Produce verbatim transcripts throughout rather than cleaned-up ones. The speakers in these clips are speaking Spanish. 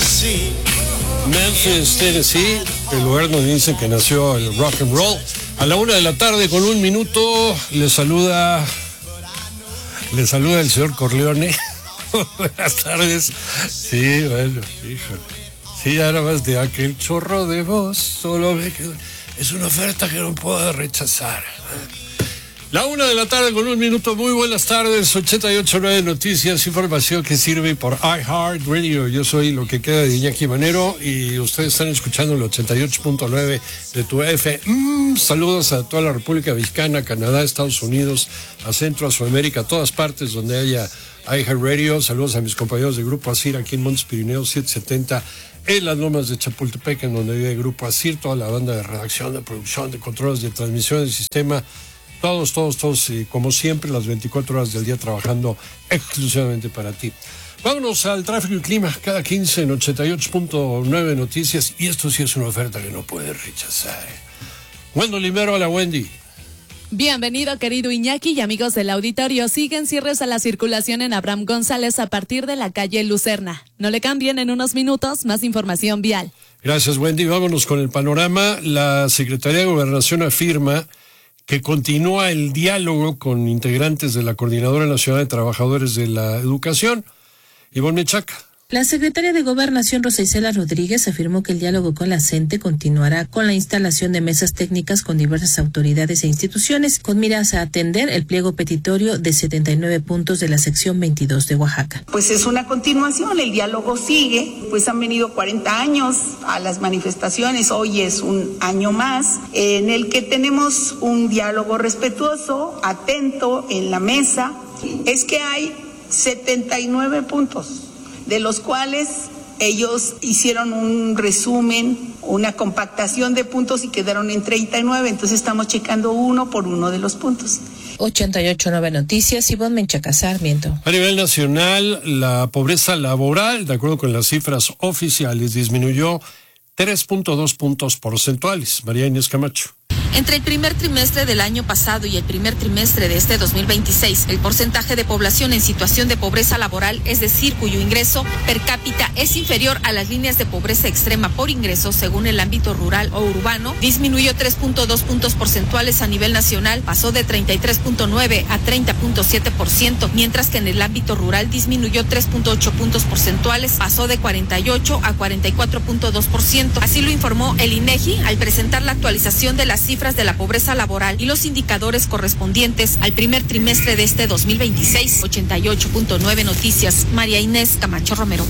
Tennessee. Memphis, Tennessee, el lugar donde dicen que nació el rock and roll. A la una de la tarde con un minuto le saluda, le saluda el señor Corleone. Buenas tardes. Sí, bueno, híjole. Sí, ahora más de aquel chorro de voz, solo me quedo. Es una oferta que no puedo rechazar. La una de la tarde con un minuto. Muy buenas tardes. ochenta y ocho punto nueve Noticias, información que sirve por iHeartRadio. Yo soy lo que queda de Iñaki Manero y ustedes están escuchando el ochenta y ocho punto nueve de tu F. Mm, saludos a toda la República Mexicana, Canadá, Estados Unidos, a Centro, a Sudamérica, a todas partes donde haya iHeartRadio. Saludos a mis compañeros de Grupo ASIR aquí en Montes Pirineos setecientos setenta, en las lomas de Chapultepec, en donde vive el Grupo ASIR, toda la banda de redacción, de producción, de controles, de transmisión del sistema. Todos, todos, todos, y como siempre, las veinticuatro horas del día trabajando exclusivamente para ti. Vámonos al tráfico y clima, cada quince en ochenta y ocho punto nueve Noticias, y esto sí es una oferta que no puedes rechazar. Wendy Limero, hola Wendy. Bienvenido, querido Iñaki y amigos del auditorio. Siguen cierres a la circulación en Abraham González a partir de la calle Lucerna. No le cambien, en unos minutos más información vial. Gracias, Wendy. Vámonos con el panorama. La Secretaría de Gobernación afirma que continúa el diálogo con integrantes de la Coordinadora Nacional de Trabajadores de la Educación. Ivonne Menchaca. La secretaria de Gobernación, Rosa Isela Rodríguez, afirmó que el diálogo con la CENTE continuará con la instalación de mesas técnicas con diversas autoridades e instituciones, con miras a atender el pliego petitorio de setenta y nueve puntos de la sección veintidós de Oaxaca. Pues es una continuación, el diálogo sigue, pues han venido cuarenta años a las manifestaciones, hoy es un año más, en el que tenemos un diálogo respetuoso, atento en la mesa. Es que hay setenta y nueve puntos, de los cuales ellos hicieron un resumen, una compactación de puntos y quedaron en treinta y nueve, entonces estamos checando uno por uno de los puntos. ochenta y ocho punto nueve Noticias, Ivonne Menchaca Sarmiento. A nivel nacional, la pobreza laboral, de acuerdo con las cifras oficiales, disminuyó tres punto dos puntos porcentuales. María Inés Camacho. Entre el primer trimestre del año pasado y el primer trimestre de este dos mil veintiséis, el porcentaje de población en situación de pobreza laboral, es decir, cuyo ingreso per cápita es inferior a las líneas de pobreza extrema por ingreso según el ámbito rural o urbano, disminuyó tres punto dos puntos porcentuales a nivel nacional, pasó de treinta y tres punto nueve a treinta punto siete por ciento, mientras que en el ámbito rural disminuyó tres punto ocho puntos porcentuales, pasó de cuarenta y ocho a cuarenta y cuatro punto dos por ciento. Así lo informó el INEGI al presentar la actualización de las cifras de la pobreza laboral y los indicadores correspondientes al primer trimestre de este dos mil veintiséis. ochenta y ocho punto nueve Noticias, María Inés Camacho Romero.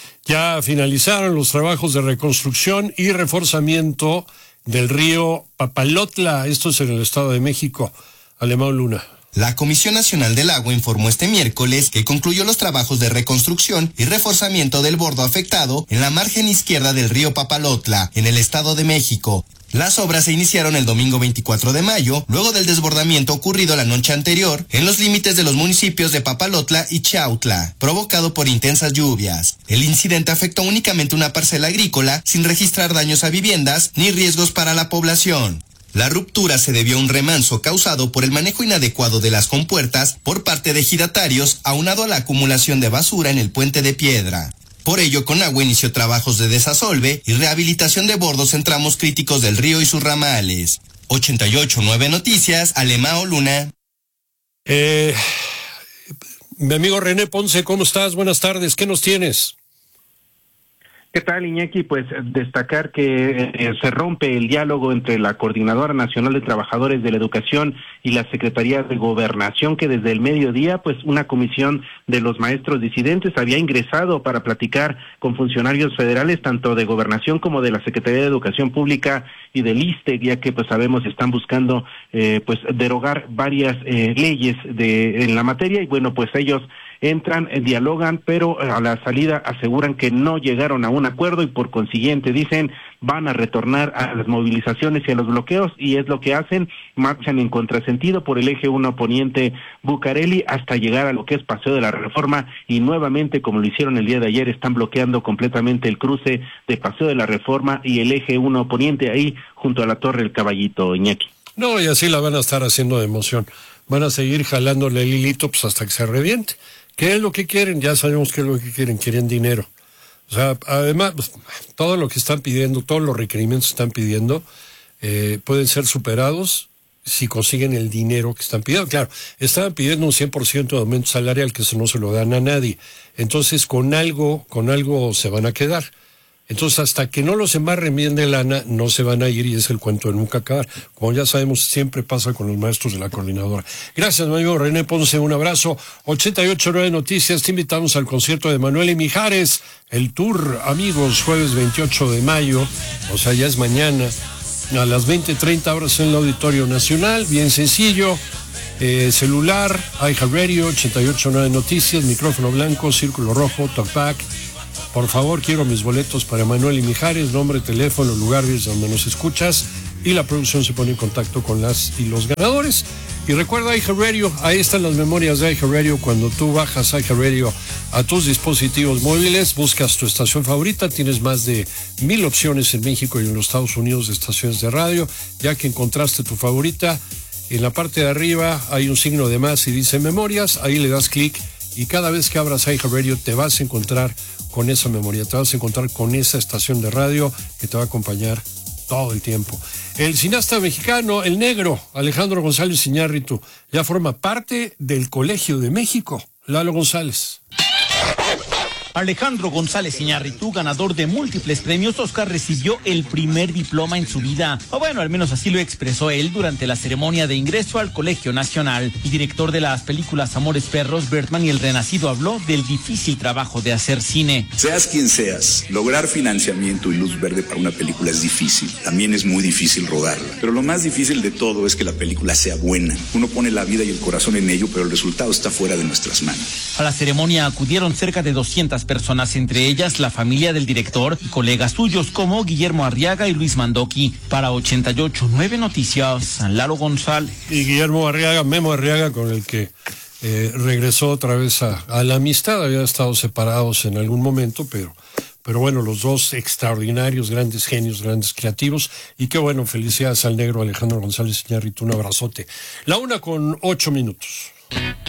Ya finalizaron los trabajos de reconstrucción y reforzamiento del río Papalotla, esto es en el Estado de México. Alemão Luna. La Comisión Nacional del Agua informó este miércoles que concluyó los trabajos de reconstrucción y reforzamiento del bordo afectado en la margen izquierda del río Papalotla, en el Estado de México. Las obras se iniciaron el domingo veinticuatro de mayo, luego del desbordamiento ocurrido la noche anterior en los límites de los municipios de Papalotla y Chautla, provocado por intensas lluvias. El incidente afectó únicamente una parcela agrícola, sin registrar daños a viviendas ni riesgos para la población. La ruptura se debió a un remanso causado por el manejo inadecuado de las compuertas por parte de ejidatarios, aunado a la acumulación de basura en el puente de piedra. Por ello, Conagua inició trabajos de desasolve y rehabilitación de bordos en tramos críticos del río y sus ramales. ochenta y ocho punto nueve Noticias, Alemão Luna. Eh, mi amigo René Ponce, ¿cómo estás? Buenas tardes, ¿qué nos tienes? ¿Qué tal, Iñaki? Pues destacar que eh, se rompe el diálogo entre la Coordinadora Nacional de Trabajadores de la Educación y la Secretaría de Gobernación, que desde el mediodía, pues una comisión de los maestros disidentes había ingresado para platicar con funcionarios federales, tanto de Gobernación como de la Secretaría de Educación Pública y del ISSSTE, ya que pues sabemos están buscando eh, pues derogar varias eh, leyes de en la materia, y bueno, pues ellos entran, eh, dialogan, pero a la salida aseguran que no llegaron a un acuerdo y por consiguiente dicen van a retornar a las movilizaciones y a los bloqueos, y es lo que hacen, marchan en contrasentido por el eje uno poniente Bucareli hasta llegar a lo que es Paseo de la Reforma, y nuevamente, como lo hicieron el día de ayer, están bloqueando completamente el cruce de Paseo de la Reforma y el eje uno poniente ahí junto a la Torre del Caballito, Iñaki. No, y así la van a estar haciendo de emoción. Van a seguir jalándole el hilito pues hasta que se reviente. ¿Qué es lo que quieren? Ya sabemos qué es lo que quieren. Quieren dinero. O sea, además, pues, todo lo que están pidiendo, todos los requerimientos que están pidiendo, eh, pueden ser superados si consiguen el dinero que están pidiendo. Claro, estaban pidiendo un cien por ciento de aumento salarial, que eso no se lo dan a nadie. Entonces, con algo, con algo se van a quedar. Entonces, hasta que no los embarren bien de lana, no se van a ir y es el cuento de nunca acabar. Como ya sabemos, siempre pasa con los maestros de la coordinadora. Gracias, mi amigo René Ponce, un abrazo. ochenta y ocho nueve Noticias, te invitamos al concierto de Manuel y Mijares, el tour, amigos, jueves veintiocho de mayo, o sea, ya es mañana, a las veinte treinta horas en el Auditorio Nacional, bien sencillo. Eh, celular, iHeartRadio, ochenta y ocho nueve Noticias, micrófono blanco, círculo rojo, talkback. Por favor, quiero mis boletos para Manuel y Mijares, nombre, teléfono, lugar desde donde nos escuchas, y la producción se pone en contacto con las y los ganadores. Y recuerda iHeartRadio, ahí están las memorias de iHeartRadio. Cuando tú bajas iHeartRadio a tus dispositivos móviles, buscas tu estación favorita, tienes más de mil opciones en México y en los Estados Unidos de estaciones de radio. Ya que encontraste tu favorita, en la parte de arriba hay un signo de más y dice memorias, ahí le das clic y cada vez que abras iHeartRadio te vas a encontrar con esa memoria, te vas a encontrar con esa estación de radio que te va a acompañar todo el tiempo. El cineasta mexicano, el negro, Alejandro González Iñárritu, ya forma parte del Colegio de México. Lalo González. Alejandro González Iñárritu, ganador de múltiples premios Oscar, recibió el primer diploma en su vida. O bueno, al menos así lo expresó él durante la ceremonia de ingreso al Colegio Nacional. El director de las películas Amores Perros, Bertman y El Renacido, habló del difícil trabajo de hacer cine. Seas quien seas, lograr financiamiento y luz verde para una película es difícil. También es muy difícil rodarla. Pero lo más difícil de todo es que la película sea buena. Uno pone la vida y el corazón en ello, pero el resultado está fuera de nuestras manos. A la ceremonia acudieron cerca de doscientas personas, entre ellas la familia del director y colegas suyos como Guillermo Arriaga y Luis Mandoki. Para ochenta y ocho nueve Noticias, Lalo González. Y Guillermo Arriaga, Memo Arriaga, con el que eh, regresó otra vez a, a la amistad. Habían estado separados en algún momento, pero, pero bueno, los dos extraordinarios, grandes genios, grandes creativos. Y qué bueno, felicidades al negro Alejandro González Iñárritu, un abrazote. La una con ocho minutos.